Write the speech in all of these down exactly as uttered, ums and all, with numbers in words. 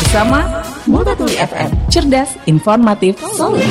bersama Multatuli F M, cerdas, informatif, solid.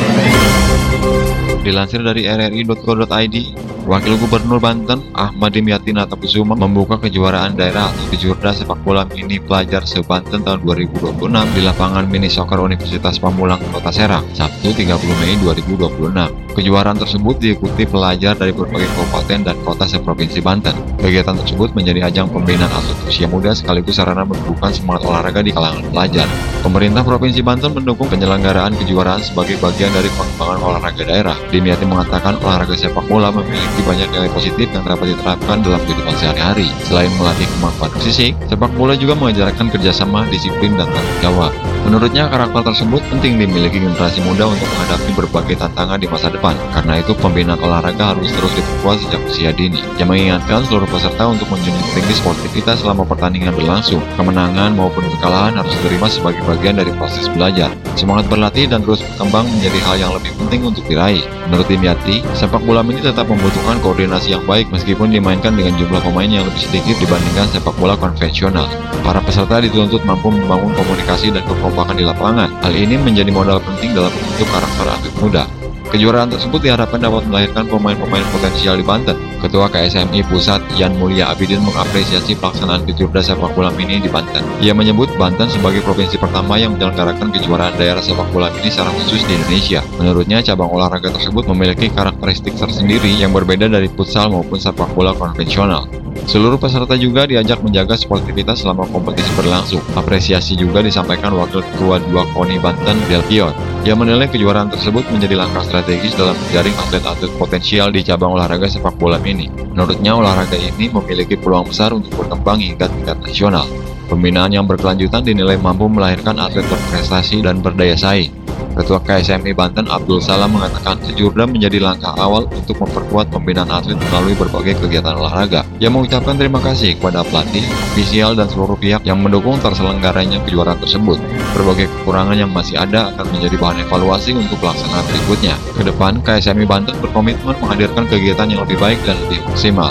Dilansir dari r r i dot co dot i d, Wakil Gubernur Banten Ahmad Dimyati Natakusuma membuka kejuaraan daerah atau kejurda sepak bola mini pelajar se-Banten tahun dua ribu dua puluh enam di lapangan mini soccer Universitas Pamulang, Kota Serang, Sabtu tiga puluh Mei dua ribu dua puluh enam. Kejuaraan tersebut diikuti pelajar dari berbagai kabupaten dan kota seprovinsi Banten. Kegiatan tersebut menjadi ajang pembinaan atlet usia muda sekaligus sarana menumbuhkan semangat olahraga di kalangan pelajar. Pemerintah Provinsi Banten mendukung penyelenggaraan kejuaraan sebagai bagian dari pengembangan olahraga daerah. Dimyati mengatakan olahraga sepak bola memiliki banyak nilai positif yang dapat diterapkan dalam kehidupan sehari-hari. Selain melatih kemampuan fisik, sepak bola juga mengajarkan kerjasama, disiplin, dan tanggung jawab. Menurutnya, karakter tersebut penting dimiliki generasi muda untuk menghadapi berbagai tantangan di masa depan. Karena itu, pembinaan olahraga harus terus diperkuat sejak usia dini. Ia mengingatkan seluruh peserta untuk menjunjung tinggi sportivitas selama pertandingan berlangsung. Kemenangan maupun kekalahan harus diterima sebagai bagian dari proses belajar. Semangat berlatih dan terus berkembang menjadi hal yang lebih penting untuk diraih. Menurut Dimyati, sepak bola mini tetap membutuhkan koordinasi yang baik meskipun dimainkan dengan jumlah pemain yang lebih sedikit dibandingkan sepak bola konvensional. Para peserta dituntut mampu membangun komunikasi dan kekompakan di lapangan. Hal ini menjadi modal penting dalam membentuk karakter atlet muda. Kejuaraan tersebut diharapkan dapat melahirkan pemain-pemain potensial di Banten. Ketua K S M I Pusat Yan Mulia Abidin mengapresiasi pelaksanaan kejurda sepak bola mini di Banten. Ia menyebut Banten sebagai provinsi pertama yang menyelenggarakan kejuaraan daerah sepak bola mini secara khusus di Indonesia. Menurutnya, cabang olahraga tersebut memiliki karakteristik tersendiri yang berbeda dari futsal maupun sepak bola konvensional. Seluruh peserta juga diajak menjaga sportivitas selama kompetisi berlangsung. Apresiasi juga disampaikan Wakil Ketua dua KONI Banten, Delpion. Ia menilai kejuaraan tersebut menjadi langkah strategis dalam menjaring atlet-atlet potensial di cabang olahraga sepak bola mini. Menurutnya, olahraga ini memiliki peluang besar untuk berkembang hingga tingkat nasional. Pembinaan yang berkelanjutan dinilai mampu melahirkan atlet berprestasi dan berdaya saing. Ketua K S M I Banten Abdul Salam mengatakan kejurda menjadi langkah awal untuk memperkuat pembinaan atlet melalui berbagai kegiatan olahraga. Ia mengucapkan terima kasih kepada pelatih, ofisial, dan seluruh pihak yang mendukung terselenggaranya kejuaraan tersebut. Berbagai kekurangan yang masih ada akan menjadi bahan evaluasi untuk pelaksanaan berikutnya. Kedepan, K S M I Banten berkomitmen menghadirkan kegiatan yang lebih baik dan lebih maksimal.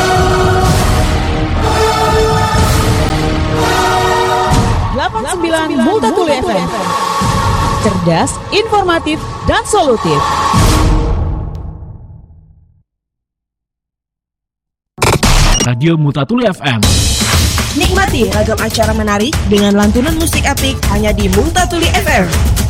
delapan puluh sembilan Multatuli F M, cerdas, informatif, dan solutif. Radio Multatuli F M. Nikmati ragam acara menarik dengan lantunan musik apik hanya di Multatuli F M.